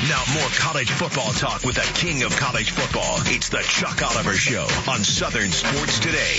Now more college football talk with the king of college football. It's the Chuck Oliver Show on Southern Sports Today.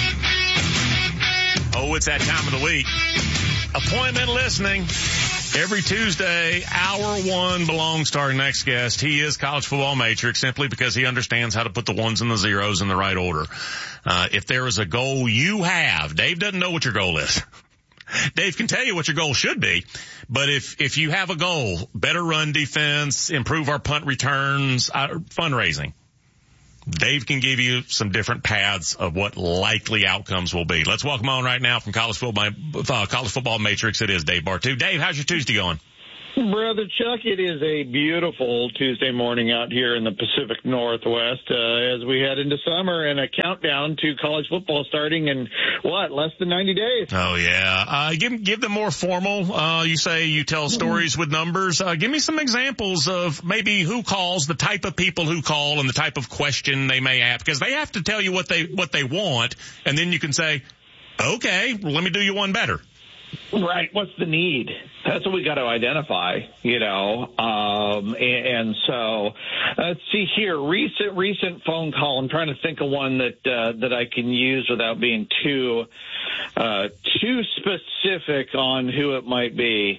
Oh, it's that time of the week. Appointment listening. Every Tuesday, hour one belongs to our next guest. He is College Football Matrix simply because he understands how to put the ones and the zeros in the right order. If there is a goal you have, Dave doesn't know what your goal is. Dave can tell you what your goal should be, but if you have a goal, better run defense, improve our punt returns, fundraising, Dave can give you some different paths of what likely outcomes will be. Let's welcome on right now from College Football Matrix. It is Dave Bartoo. Dave, how's your Tuesday going? Brother Chuck, it is a beautiful Tuesday morning out here in the Pacific Northwest as we head into summer and a countdown to college football starting in, less than 90 days. Oh, yeah. Give them more formal. You say you tell stories with numbers. Give me some examples of maybe who calls, the type of people who call, and the type of question they may ask, because they have to tell you what they want, and then you can say, okay, well, let me do you one better. Right. What's the need? That's what we got to identify, and so let's see here. Recent phone call. I'm trying to think of one that I can use without being too specific on who it might be.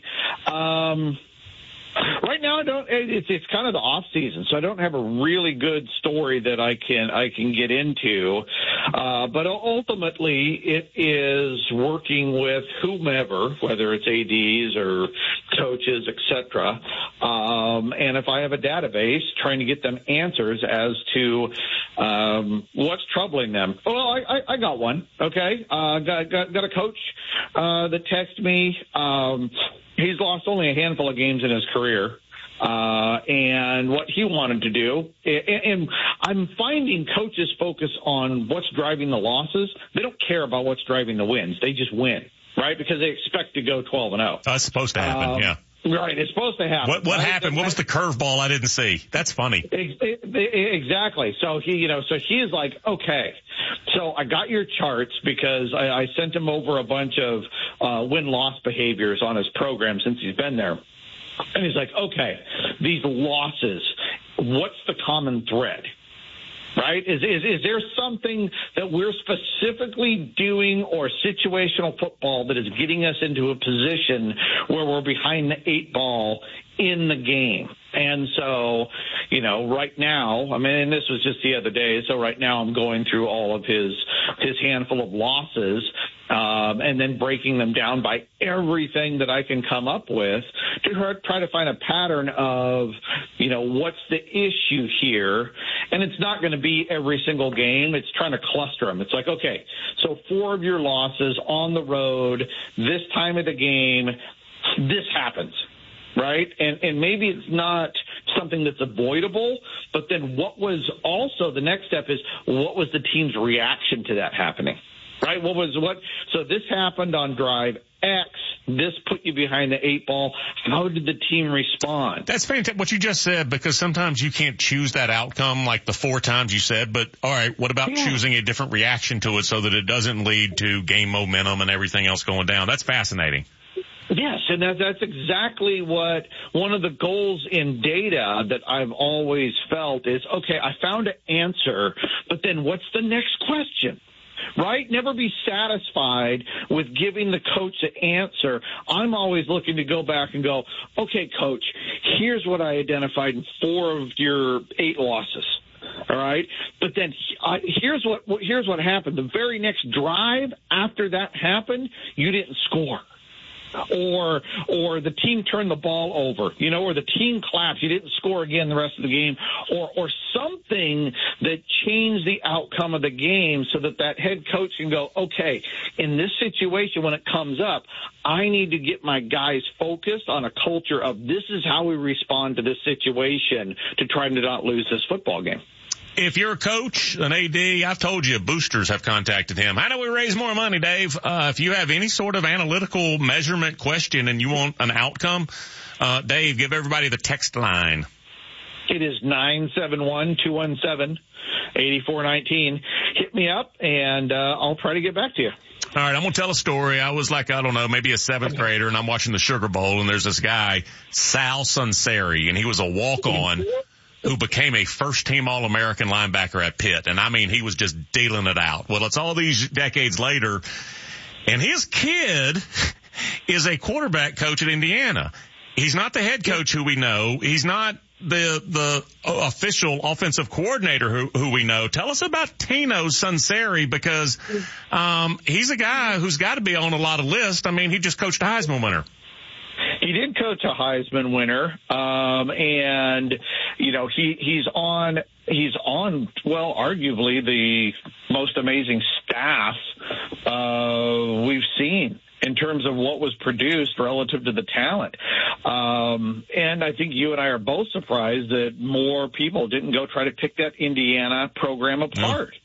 Right now, I don't. It's kind of the off season, so I don't have a really good story that I can get into. But ultimately, it is working with whomever, whether it's ADs or coaches, etc. And if I have a database, trying to get them answers as to what's troubling them. Well, I got one. Okay, got a coach that texted me. He's lost only a handful of games in his career, and what he wanted to do. And I'm finding coaches focus on what's driving the losses. They don't care about what's driving the wins. They just win, right? Because they expect to go 12-0. That's supposed to happen, yeah. Right, it's supposed to happen. What right? happened? What was the curveball I didn't see? That's funny. Exactly. So he is like, okay. So I got your charts because I sent him over a bunch of win-loss behaviors on his program since he's been there. And he's like, okay, these losses, what's the common thread? Right? Is there something that we're specifically doing or situational football that is getting us into a position where we're behind the 8 ball in the game? And so, right now, and this was just the other day, so right now I'm going through all of his handful of losses, and then breaking them down by everything that I can come up with to try to find a pattern of, what's the issue here? And it's not going to be every single game. It's trying to cluster them. It's like, okay, so 4 of your losses on the road, this time of the game, this happens. Right? And maybe it's not something that's avoidable, but then so the next step is, what was the team's reaction to that happening? Right? So this happened on drive X. This put you behind the 8 ball. How did the team respond? That's fantastic what you just said, because sometimes you can't choose that outcome like the 4 times you said, but all right, what about choosing a different reaction to it so that it doesn't lead to game momentum and everything else going down? That's fascinating. Yes, and that's exactly what one of the goals in data that I've always felt is, okay, I found an answer, but then what's the next question? Right? Never be satisfied with giving the coach an answer. I'm always looking to go back and go, okay, coach, here's what I identified in 4 of your 8 losses. All right. But then here's what happened. The very next drive after that happened, you didn't score. Or the team turned the ball over, or the team collapsed. You didn't score again the rest of the game, or something that changed the outcome of the game so that head coach can go, okay, in this situation when it comes up, I need to get my guys focused on a culture of this is how we respond to this situation to try to not lose this football game. If you're a coach, an AD, I've told you boosters have contacted him. How do we raise more money, Dave? If you have any sort of analytical measurement question and you want an outcome, Dave, give everybody the text line. It is 971-217-8419. Hit me up, and I'll try to get back to you. All right, I'm going to tell a story. I was like, I don't know, maybe a seventh grader, and I'm watching the Sugar Bowl, and there's this guy, Sal Sunseri, and he was a walk-on who became a first-team All-American linebacker at Pitt. And, I mean, he was just dealing it out. Well, it's all these decades later, and his kid is a quarterback coach at Indiana. He's not the head coach who we know. He's not the official offensive coordinator who we know. Tell us about Tino Sunseri, because he's a guy who's got to be on a lot of lists. I mean, he just coached a Heisman winner. He did coach a Heisman winner, and you know he's on arguably the most amazing staff we've seen in terms of what was produced relative to the talent. And I think you and I are both surprised that more people didn't go try to pick that Indiana program apart.